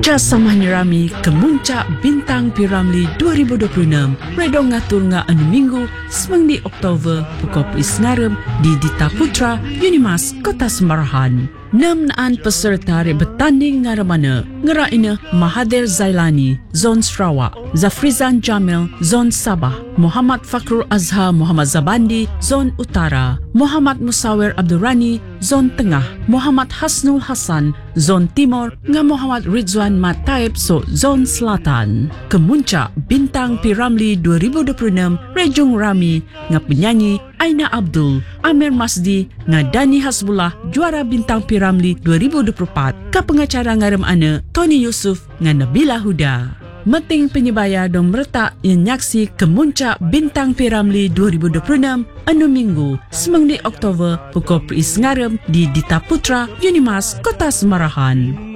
Kasamahnya rami kemuncak Bintang Piramli 2026 redong ngatur nga anu minggu semang di Oktober pukul Isngarem di Dita Putra Unimas Kota Semarahan. 6 naan peserta ri bertanding ngaramana ngeraina Mahathir Zailani Zon Sarawak, Zafrizan Jamil Zon Sabah, Muhammad Fakrul Azhar Muhammad Zabandi Zon Utara, Muhammad Musawir Abdurrani Zon Tengah, Muhammad Hasnul Hasan Zon Timur nga Muhammad Ridzuan Mataib so Zon Selatan. Kemuncak Bintang Piramli 2026 Rejung Rami nga penyanyi Aina Abdul, Amir Masdi nga Dani Hasbullah juara Bintang Piramli 2024 ka pengacara ngarem ana Tony Yusuf nga Nabila Huda. Meting penyebaya dong meretak yang nyaksi kemuncak Bintang Piramli 2026 anu minggu semang di Oktober pukul Isngarem di Dita Putra Unimas Kota Semarahan.